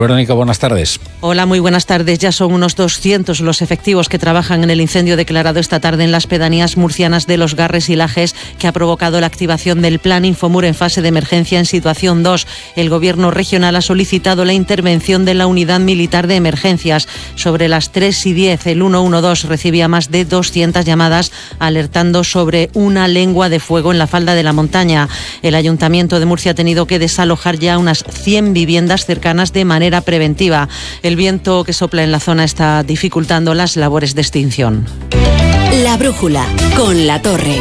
Verónica, buenas tardes. Hola, muy buenas tardes. Ya son unos 200 los efectivos que trabajan en el incendio declarado esta tarde en las pedanías murcianas de Los Garres y Lajes, que ha provocado la activación del Plan Infomur en fase de emergencia en situación 2. El Gobierno regional ha solicitado la intervención de la Unidad Militar de Emergencias. Sobre las 3:10, el 112 recibía más de 200 llamadas alertando sobre una lengua de fuego en la falda de la montaña. El Ayuntamiento de Murcia ha tenido que desalojar ya unas 100 viviendas cercanas de manera preventiva. El viento que sopla en la zona está dificultando las labores de extinción. La brújula con La Torre.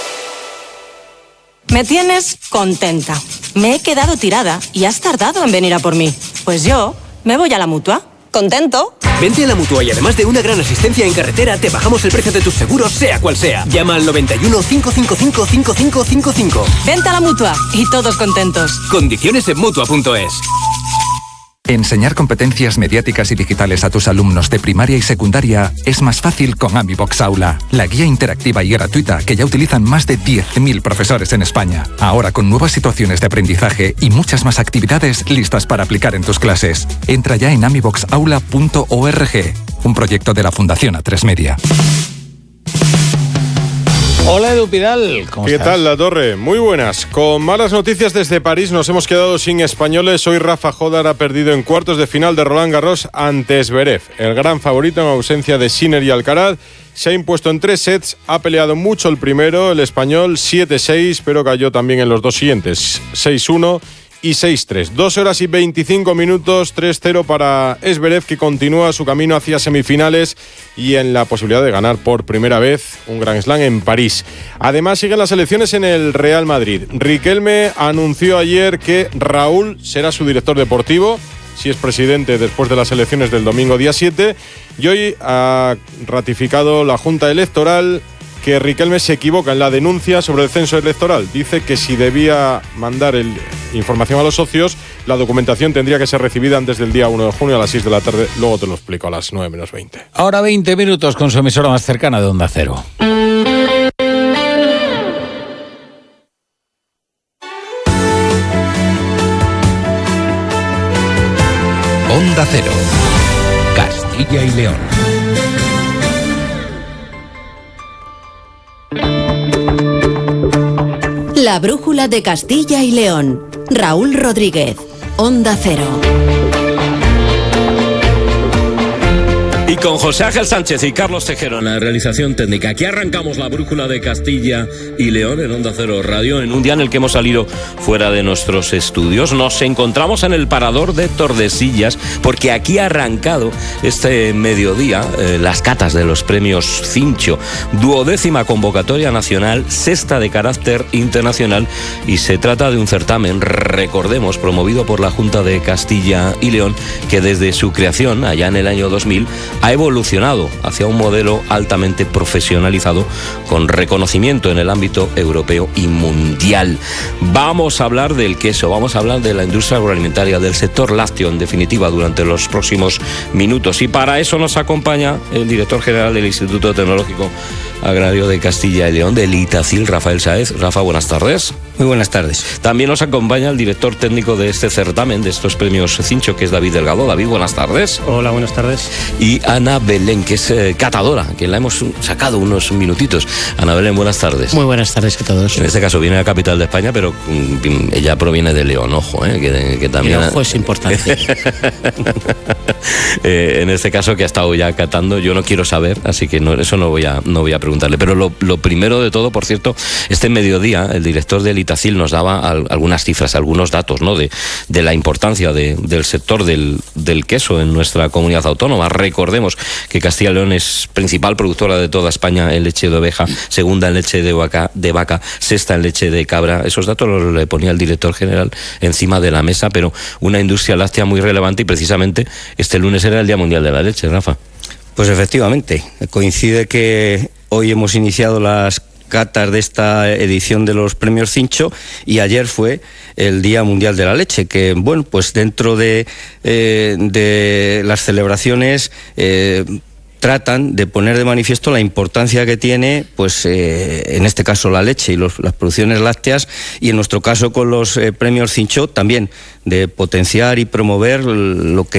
Me tienes contenta. Me he quedado tirada y has tardado en venir a por mí. Pues yo me voy a la Mutua. ¿Contento? Vente a la Mutua y además de una gran asistencia en carretera, te bajamos el precio de tus seguros, sea cual sea. Llama al 91 555 5555. Vente a la Mutua y todos contentos. Condiciones en Mutua.es. Enseñar competencias mediáticas y digitales a tus alumnos de primaria y secundaria es más fácil con AmiBox Aula, la guía interactiva y gratuita que ya utilizan más de 10.000 profesores en España. Ahora con nuevas situaciones de aprendizaje y muchas más actividades listas para aplicar en tus clases. Entra ya en amiboxaula.org, un proyecto de la Fundación A3 Media. Hola, Edu Pidal, ¿cómo estás? ¿Qué tal, La Torre? Muy buenas. Con malas noticias desde París, nos hemos quedado sin españoles. Hoy Rafa Jodar ha perdido en cuartos de final de Roland Garros ante Zverev. El gran favorito en ausencia de Sinner y Alcaraz se ha impuesto en 3 sets, ha peleado mucho el primero, el español 7-6, pero cayó también en los dos siguientes, 6-1 y 6-3. 2 horas y 25 minutos, 3-0 para Zverev, que continúa su camino hacia semifinales y en la posibilidad de ganar por primera vez un Grand Slam en París. Además, siguen las elecciones en el Real Madrid. Riquelme anunció ayer que Raúl será su director deportivo, si es presidente después de las elecciones del domingo día 7, y hoy ha ratificado la Junta Electoral que Riquelme se equivoca en la denuncia sobre el censo electoral. Dice que si debía mandar información a los socios, la documentación tendría que ser recibida antes del día 1 de junio a las 6 de la tarde. Luego te lo explico a las 9 menos 20. Ahora 20 minutos con su emisora más cercana de Onda Cero. Onda Cero, Castilla y León. La brújula de Castilla y León. Raúl Rodríguez, Onda Cero. Y con José Ángel Sánchez y Carlos Tejero en la realización técnica. Aquí arrancamos la brújula de Castilla y León en Onda Cero Radio, en un día en el que hemos salido fuera de nuestros estudios. Nos encontramos en el parador de Tordesillas, porque aquí ha arrancado este mediodía las catas de los premios Cincho, 12ª convocatoria nacional, 6ª de carácter internacional, y se trata de un certamen, recordemos, promovido por la Junta de Castilla y León, que desde su creación, allá en el año 2000, ha evolucionado hacia un modelo altamente profesionalizado con reconocimiento en el ámbito europeo y mundial. Vamos a hablar del queso, vamos a hablar de la industria agroalimentaria, del sector lácteo, en definitiva, durante los próximos minutos. Y para eso nos acompaña el director general del Instituto Tecnológico Agrario de Castilla y León, del Itacil, Rafael Sáez. Rafa, buenas tardes. Muy buenas tardes. También nos acompaña el director técnico de este certamen, de estos premios Cincho, que es David Delgado. David, buenas tardes. Hola, buenas tardes. Y Ana Belén, que es catadora, que la hemos sacado unos minutitos. Ana Belén, buenas tardes. Muy buenas tardes a todos. En este caso viene de la capital de España, pero ella proviene de León, ojo, que también... El ojo es importante. En este caso, que ha estado ya catando, yo no quiero saber, así que eso no voy a preguntarle. Pero lo primero de todo, por cierto, este mediodía el director del Itacil nos daba algunas cifras, algunos datos, ¿no?, de la importancia del sector del queso en nuestra comunidad autónoma. Recordemos que Castilla y León es principal productora de toda España en leche de oveja, segunda en leche de vaca, sexta en leche de cabra. Esos datos los le ponía el director general encima de la mesa, pero una industria láctea muy relevante, y precisamente este lunes era el Día Mundial de la Leche, Rafa. Pues efectivamente, coincide que hoy hemos iniciado las catas de esta edición de los premios Cincho, y ayer fue el Día Mundial de la Leche, que bueno, pues dentro de las celebraciones tratan de poner de manifiesto la importancia que tiene, pues en este caso la leche y las producciones lácteas, y en nuestro caso con los premios Cincho también de potenciar y promover lo que